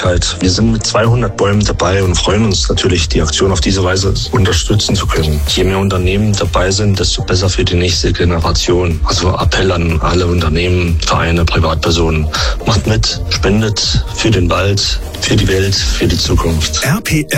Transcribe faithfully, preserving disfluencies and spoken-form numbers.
Nachhaltigkeit. Wir sind mit zweihundert Bäumen dabei und freuen uns natürlich, die Aktion auf diese Weise unterstützen zu können. Je mehr Unternehmen dabei sind, desto besser für die nächste Generation. Also Appell an alle Unternehmen, Vereine, Privatpersonen. Macht mit, spendet für den Wald, für die Welt, für die Zukunft. R P R